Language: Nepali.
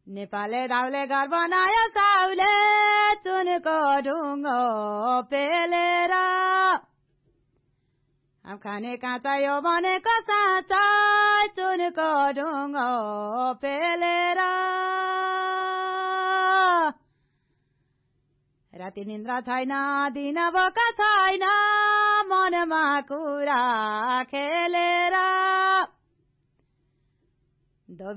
नेपालले दाउले घर बनायो साउले चुनको ढुङ्गो पेलेर खाने काँचा यो भनेको साँचा चुनको ढुङ्गो पेलेर राति निन्द्रा छैन दिन बोका छैन मनमा कुरा खेलेर